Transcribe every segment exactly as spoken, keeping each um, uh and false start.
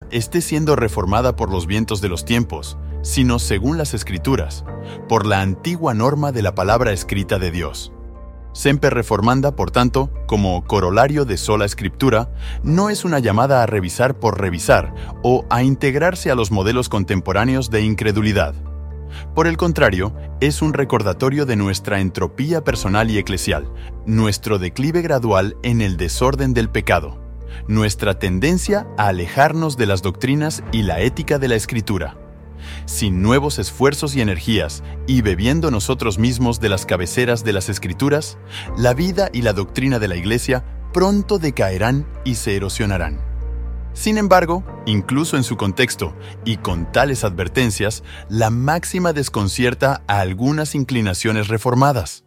esté siendo reformada por los vientos de los tiempos, sino según las Escrituras, por la antigua norma de la palabra escrita de Dios. Semper Reformanda, por tanto, como corolario de sola Escritura, no es una llamada a revisar por revisar o a integrarse a los modelos contemporáneos de incredulidad. Por el contrario, es un recordatorio de nuestra entropía personal y eclesial, nuestro declive gradual en el desorden del pecado, nuestra tendencia a alejarnos de las doctrinas y la ética de la Escritura. Sin nuevos esfuerzos y energías, y bebiendo nosotros mismos de las cabeceras de las Escrituras, la vida y la doctrina de la Iglesia pronto decaerán y se erosionarán. Sin embargo, incluso en su contexto y con tales advertencias, la máxima desconcierta a algunas inclinaciones reformadas.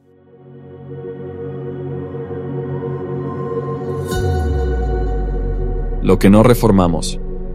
Lo que no reformamos.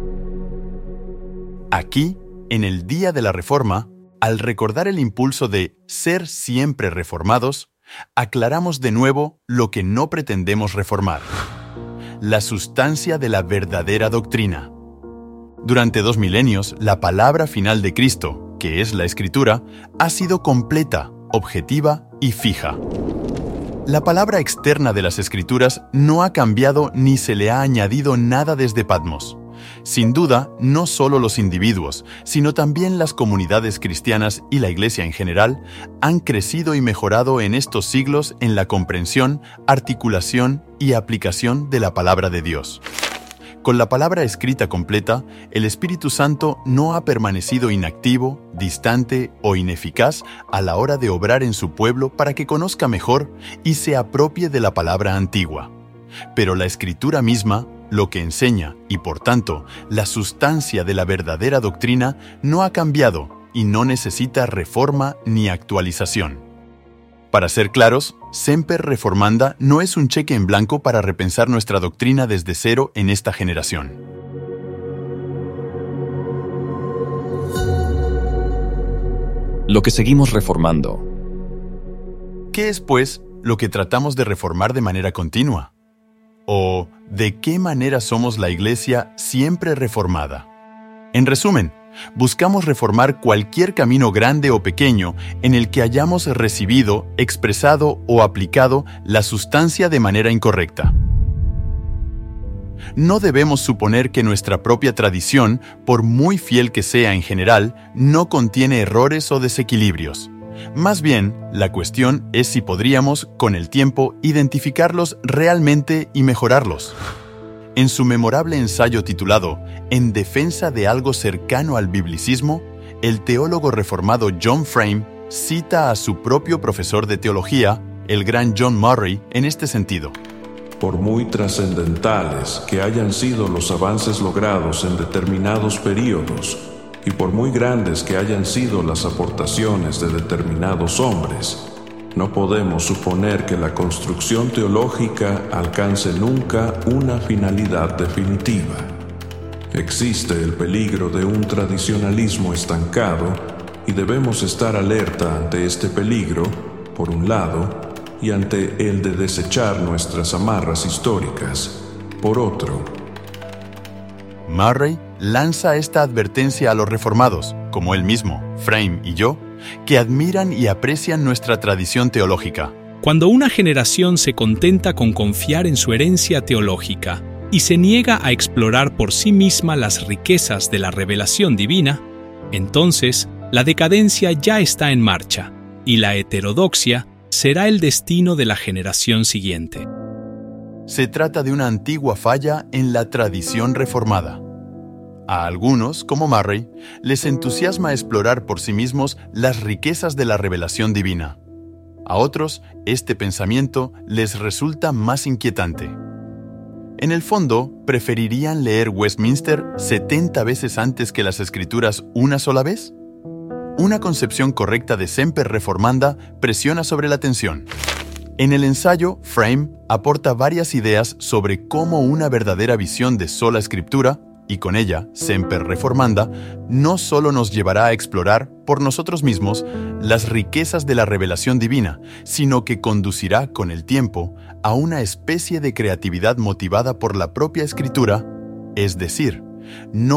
Aquí, en el día de la Reforma, al recordar el impulso de ser siempre reformados, aclaramos de nuevo lo que no pretendemos reformar: la sustancia de la verdadera doctrina. Durante dos milenios, la palabra final de Cristo, que es la Escritura, ha sido completa, objetiva y fija. La palabra externa de las Escrituras no ha cambiado ni se le ha añadido nada desde Patmos. Sin duda, no solo los individuos, sino también las comunidades cristianas y la Iglesia en general han crecido y mejorado en estos siglos en la comprensión, articulación y aplicación de la palabra de Dios. Con la palabra escrita completa, el Espíritu Santo no ha permanecido inactivo, distante o ineficaz a la hora de obrar en su pueblo para que conozca mejor y se apropie de la palabra antigua. Pero la Escritura misma, lo que enseña y, por tanto, la sustancia de la verdadera doctrina, no ha cambiado y no necesita reforma ni actualización. Para ser claros, Semper Reformanda no es un cheque en blanco para repensar nuestra doctrina desde cero en esta generación. Lo que seguimos reformando. ¿Qué es, pues, lo que tratamos de reformar de manera continua? ¿O de qué manera somos la Iglesia siempre reformada? En resumen, buscamos reformar cualquier camino grande o pequeño en el que hayamos recibido, expresado o aplicado la sustancia de manera incorrecta. No debemos suponer que nuestra propia tradición, por muy fiel que sea en general, no contiene errores o desequilibrios. Más bien, la cuestión es si podríamos, con el tiempo, identificarlos realmente y mejorarlos. En su memorable ensayo titulado En defensa de algo cercano al biblicismo, el teólogo reformado John Frame cita a su propio profesor de teología, el gran John Murray, en este sentido. Por muy trascendentales que hayan sido los avances logrados en determinados períodos, y por muy grandes que hayan sido las aportaciones de determinados hombres, no podemos suponer que la construcción teológica alcance nunca una finalidad definitiva. Existe el peligro de un tradicionalismo estancado y debemos estar alerta ante este peligro, por un lado, y ante el de desechar nuestras amarras históricas, por otro. Murray lanza esta advertencia a los reformados, como él mismo, Frame y yo, que admiran y aprecian nuestra tradición teológica. Cuando una generación se contenta con confiar en su herencia teológica y se niega a explorar por sí misma las riquezas de la revelación divina, entonces la decadencia ya está en marcha y la heterodoxia será el destino de la generación siguiente. Se trata de una antigua falla en la tradición reformada. A algunos, como Murray, les entusiasma explorar por sí mismos las riquezas de la revelación divina. A otros, este pensamiento les resulta más inquietante. En el fondo, ¿preferirían leer Westminster setenta veces antes que las Escrituras una sola vez? Una concepción correcta de Semper Reformanda presiona sobre la tensión. En el ensayo, Frame aporta varias ideas sobre cómo una verdadera visión de sola Escritura, y con ella, Semper Reformanda, no solo nos llevará a explorar, por nosotros mismos, las riquezas de la revelación divina, sino que conducirá, con el tiempo, a una especie de creatividad motivada por la propia Escritura, es decir, no